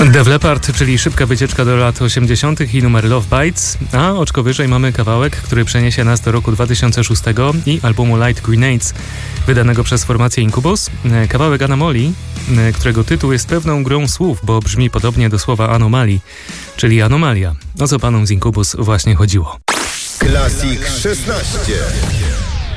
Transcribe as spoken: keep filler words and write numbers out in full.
Def Leppard, czyli szybka wycieczka do lat osiemdziesiątych i numer Love Bites, a oczko wyżej mamy kawałek, który przeniesie nas do roku dwa tysiące szóstego i albumu Light Grenades, wydanego przez formację Incubus. Kawałek Anomaly, którego tytuł jest pewną grą słów, bo brzmi podobnie do słowa anomalii, czyli anomalia. O co panom z Incubus właśnie chodziło? Classic szesnaście.